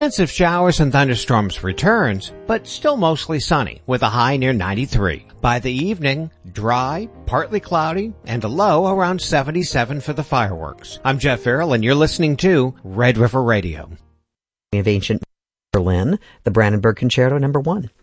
Chance of showers and thunderstorms returns, but still mostly sunny with a high near 93. By the evening, dry, partly cloudy, and a low around 77 for the fireworks. I'm Jeff Farrell, and you're listening to Red River Radio. Of ancient Berlin, the Brandenburg Concerto No. 1.